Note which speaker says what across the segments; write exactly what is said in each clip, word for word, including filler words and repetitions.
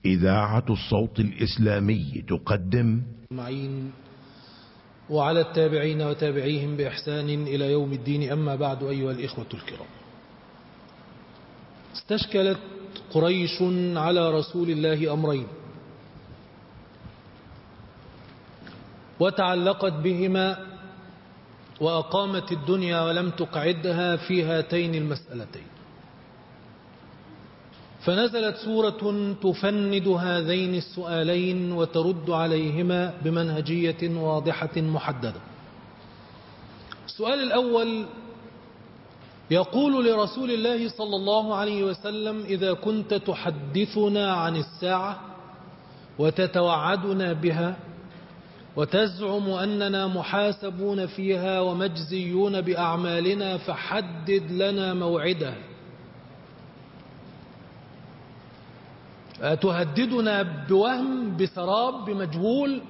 Speaker 1: إذاعة الصوت الإسلامي تقدم
Speaker 2: معين وعلى التابعين وتابعيهم بإحسان إلى يوم الدين. أما بعد، أيها الإخوة الكرام، استشكلت قريش على رسول الله أمرين وتعلقت بهما وأقامت الدنيا ولم تقعدها في هاتين المسألتين، فنزلت سورة تفند هذين السؤالين وترد عليهما بمنهجية واضحة محددة. السؤال الأول يقول لرسول الله صلى الله عليه وسلم: إذا كنت تحدثنا عن الساعة وتتوعدنا بها وتزعم أننا محاسبون فيها ومجزيون بأعمالنا، فحدد لنا موعدها. تهددنا بوهم، بسراب، بمجهول،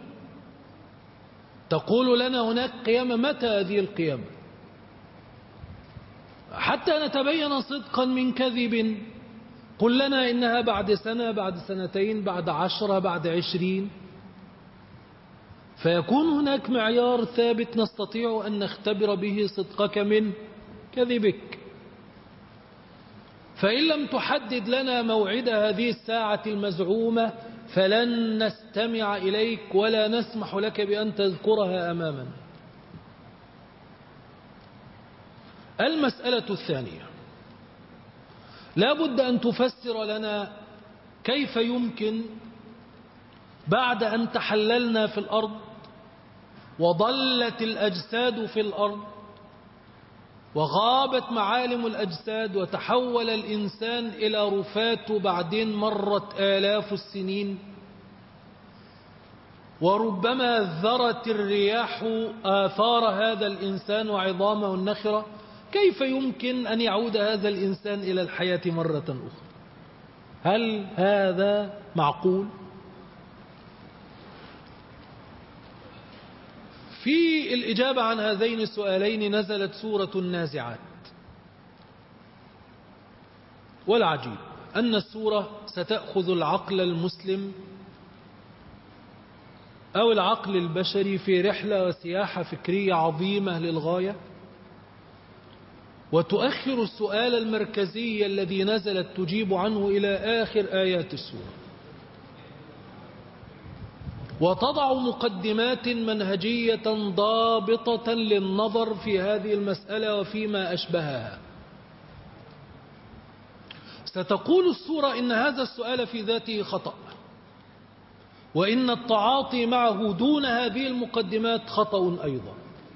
Speaker 2: تقول لنا هناك قيامة. متى هذه القيامة؟ حتى نتبين صدقا من كذب. قل لنا إنها بعد سنة، بعد سنتين، بعد عشرة، بعد عشرين، فيكون هناك معيار ثابت نستطيع أن نختبر به صدقك من كذبك. فإن لم تحدد لنا موعد هذه الساعة المزعومة فلن نستمع إليك ولا نسمح لك بأن تذكرها أمامنا. المسألة الثانية، لا بد أن تفسر لنا كيف يمكن بعد أن تحللنا في الأرض وضلت الأجساد في الأرض وغابت معالم الأجساد وتحول الإنسان إلى رفات، وبعدين مرت آلاف السنين وربما ذرت الرياح آثار هذا الإنسان وعظامه النخرة، كيف يمكن أن يعود هذا الإنسان إلى الحياة مرة أخرى؟ هل هذا معقول؟ في الإجابة عن هذين السؤالين نزلت سورة النازعات. والعجيب أن السورة ستأخذ العقل المسلم أو العقل البشري في رحلة وسياحة فكرية عظيمة للغاية، وتؤخر السؤال المركزي الذي نزلت تجيب عنه إلى آخر آيات السورة، وتضع مقدمات منهجية ضابطة للنظر في هذه المسألة وفيما أشبهها. ستقول السورة إن هذا السؤال في ذاته خطأ، وإن التعاطي معه دون هذه المقدمات خطأ أيضا.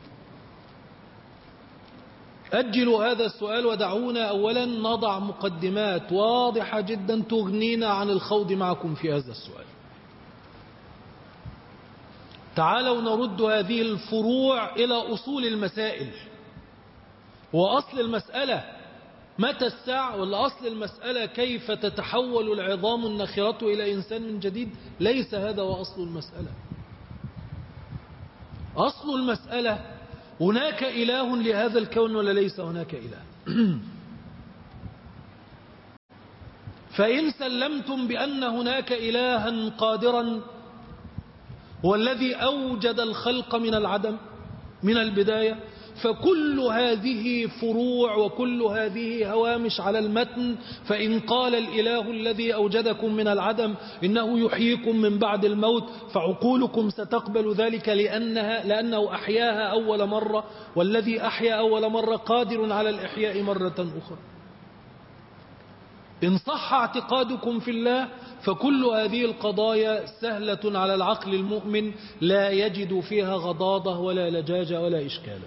Speaker 2: أجلوا هذا السؤال ودعونا أولا نضع مقدمات واضحة جدا تغنينا عن الخوض معكم في هذا السؤال. تعالوا نرد هذه الفروع إلى أصول المسائل. وأصل المسألة متى الساعة، ولا أصل المسألة كيف تتحول العظام النخرة إلى إنسان من جديد؟ ليس هذا هو أصل المسألة. أصل المسألة هناك إله لهذا الكون ولا ليس هناك إله؟ فإن سلمتم بأن هناك إلها قادرا هو الذي أوجد الخلق من العدم من البداية، فكل هذه فروع وكل هذه هوامش على المتن. فإن قال الإله الذي أوجدكم من العدم إنه يحييكم من بعد الموت، فعقولكم ستقبل ذلك لأنها لأنه أحياها أول مرة، والذي أحيا أول مرة قادر على الإحياء مرة أخرى. إن صح اعتقادكم في الله فكل هذه القضايا سهلة على العقل المؤمن، لا يجد فيها غضاضة ولا لجاجة ولا إشكالا.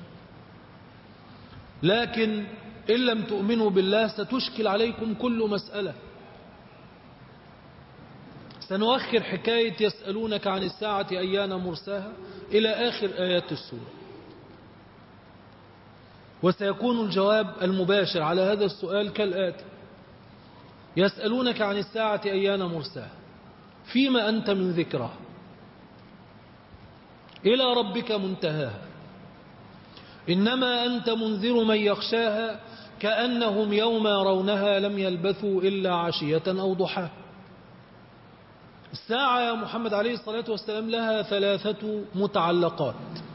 Speaker 2: لكن إن لم تؤمنوا بالله ستشكل عليكم كل مسألة. سنؤخر حكاية يسألونك عن الساعة أيان مرساها إلى آخر آيات السورة، وسيكون الجواب المباشر على هذا السؤال كالآتي: يسألونك عن الساعة أيان مرساها، فيما أنت من ذكرها، إلى ربك منتهاها، إنما أنت منذر من يخشاها، كأنهم يوم يرونها لم يلبثوا إلا عشية أو ضحاها. الساعة يا محمد عليه الصلاة والسلام لها ثلاثة متعلقات.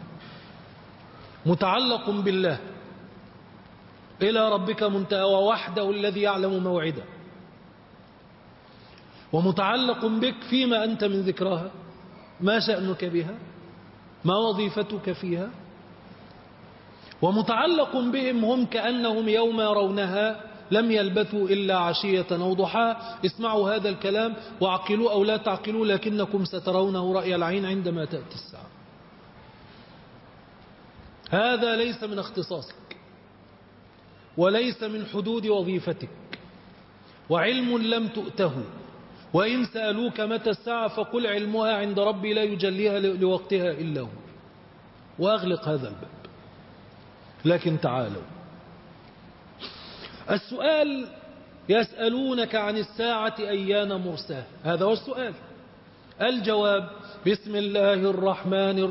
Speaker 2: متعلق بالله، إلى ربك منتهى ووحده الذي يعلم موعده. ومتعلق بك فيما أنت من ذكراها، ما شأنك بها، ما وظيفتك فيها. ومتعلق بهم هم كأنهم يوم يرونها لم يلبثوا إلا عشية أو ضحاها. اسمعوا هذا الكلام واعقلوا أو لا تعقلوا، لكنكم سترونه رأي العين عندما تأتي الساعة. هذا ليس من اختصاصك وليس من حدود وظيفتك، وعلم لم تؤته. وإن سألوك متى الساعة فقل علمها عند ربي لا يجليها لوقتها إلا هو، وأغلق هذا الباب. لكن تعالوا، السؤال: يسألونك عن الساعة أيان مرساها، هذا هو السؤال. الجواب: بسم الله الرحمن الرحيم